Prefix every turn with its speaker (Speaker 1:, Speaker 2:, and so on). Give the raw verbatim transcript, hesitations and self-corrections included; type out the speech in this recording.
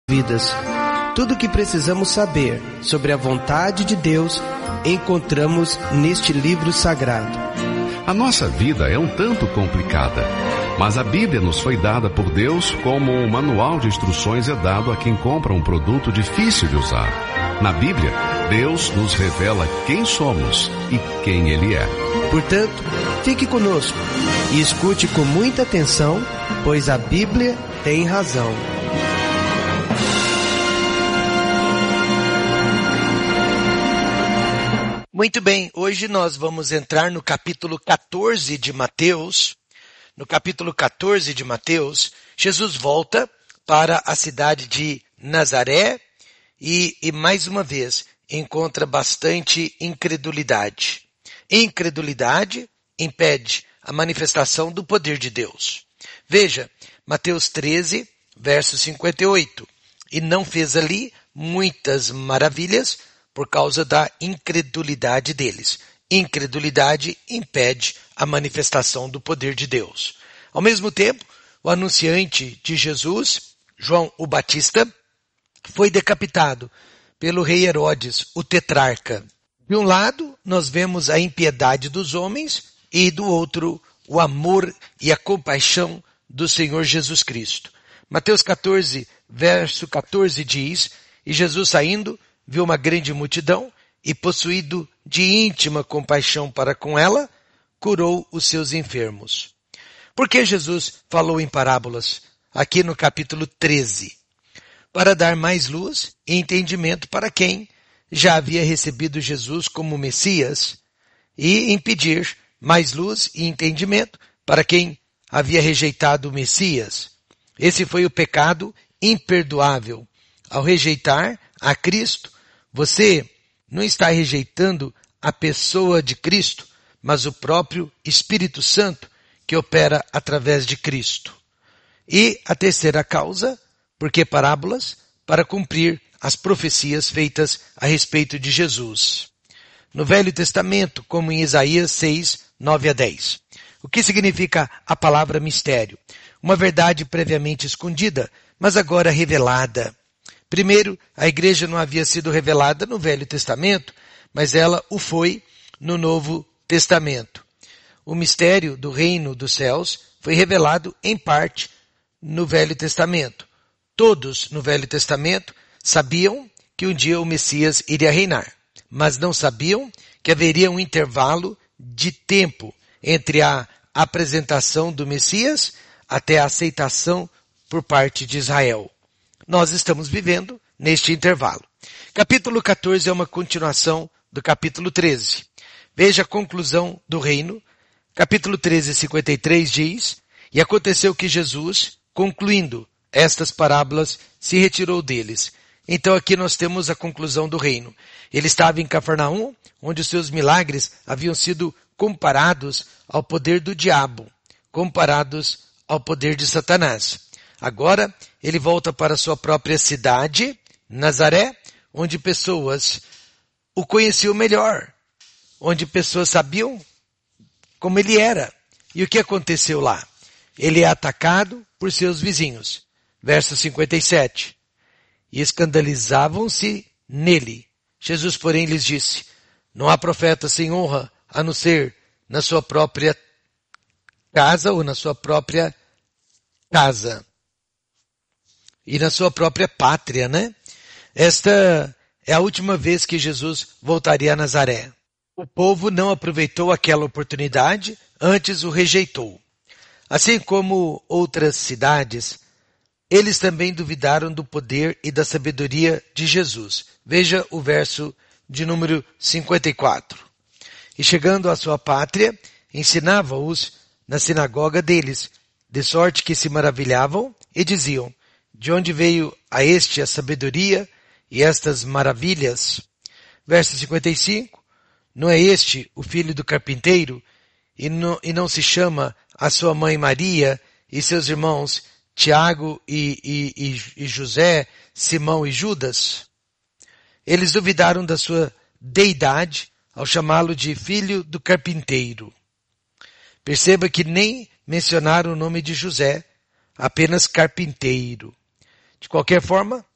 Speaker 1: vidas. Tudo o que precisamos saber sobre a vontade de Deus encontramos neste livro sagrado.
Speaker 2: A nossa vida é um tanto complicada, mas a Bíblia nos foi dada por Deus como um manual de instruções é dado a quem compra um produto difícil de usar. Na Bíblia, Deus nos revela quem somos e quem Ele é.
Speaker 1: Portanto, fique conosco e escute com muita atenção, pois a Bíblia tem razão. Muito bem, hoje nós vamos entrar no capítulo quatorze de Mateus. No capítulo quatorze de Mateus, Jesus volta para a cidade de Nazaré e, e mais uma vez, encontra bastante incredulidade. Incredulidade impede a manifestação do poder de Deus. Veja, Mateus treze, verso cinquenta e oito. E não fez ali muitas maravilhas por causa da incredulidade deles. Incredulidade impede a manifestação do poder de Deus. Ao mesmo tempo, o anunciante de Jesus, João o Batista, foi decapitado pelo rei Herodes, o tetrarca. De um lado, nós vemos a impiedade dos homens e do outro, o amor e a compaixão do Senhor Jesus Cristo. Mateus quatorze, verso quatorze diz, e Jesus saindo, viu uma grande multidão e, possuído de íntima compaixão para com ela, curou os seus enfermos. Por que Jesus falou em parábolas aqui no capítulo treze? Para dar mais luz e entendimento para quem já havia recebido Jesus como Messias e impedir mais luz e entendimento para quem havia rejeitado o Messias. Esse foi o pecado imperdoável. Ao rejeitar a Cristo, você não está rejeitando a pessoa de Cristo, mas o próprio Espírito Santo que opera através de Cristo. E a terceira causa, porque parábolas, para cumprir as profecias feitas a respeito de Jesus. No Velho Testamento, como em Isaías seis, nove a dez. O que significa a palavra mistério? Uma verdade previamente escondida, mas agora revelada. Primeiro, a igreja não havia sido revelada no Velho Testamento, mas ela o foi no Novo Testamento. O mistério do reino dos céus foi revelado em parte no Velho Testamento. Todos no Velho Testamento sabiam que um dia o Messias iria reinar, mas não sabiam que haveria um intervalo de tempo entre a apresentação do Messias até a aceitação por parte de Israel. Nós estamos vivendo neste intervalo. Capítulo quatorze é uma continuação do capítulo treze. Veja a conclusão do reino. Capítulo treze, cinquenta e três diz, e aconteceu que Jesus, concluindo estas parábolas, se retirou deles. Então aqui nós temos a conclusão do reino. Ele estava em Cafarnaum, onde os seus milagres haviam sido comparados ao poder do diabo, comparados ao poder de Satanás. Agora, ele volta para sua própria cidade, Nazaré, onde pessoas o conheciam melhor, onde pessoas sabiam como ele era. E o que aconteceu lá? Ele é atacado por seus vizinhos. Verso cinquenta e sete. E escandalizavam-se nele. Jesus, porém, lhes disse, não há profeta sem honra, a não ser na sua própria casa ou na sua própria casa. E na sua própria pátria, né? Esta é a última vez que Jesus voltaria a Nazaré. O povo não aproveitou aquela oportunidade, antes o rejeitou. Assim como outras cidades, eles também duvidaram do poder e da sabedoria de Jesus. Veja o verso de número cinquenta e quatro. E chegando à sua pátria, ensinava-os na sinagoga deles, de sorte que se maravilhavam e diziam, de onde veio a este a sabedoria e estas maravilhas? Verso cinquenta e cinco. Não é este o filho do carpinteiro? E não, e não se chama a sua mãe Maria e seus irmãos Tiago e, e, e, e José, Simão e Judas? Eles duvidaram da sua deidade ao chamá-lo de filho do carpinteiro. Perceba que nem mencionaram o nome de José, apenas carpinteiro. De qualquer forma,